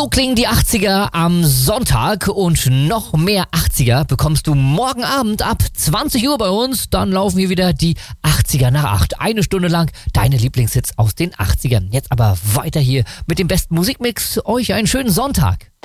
So klingen die 80er am Sonntag und noch mehr 80er bekommst du morgen Abend ab 20 Uhr bei uns. Dann laufen hier wieder die 80er nach 8. Eine Stunde lang deine Lieblingshits aus den 80ern. Jetzt aber weiter hier mit dem besten Musikmix. Euch einen schönen Sonntag.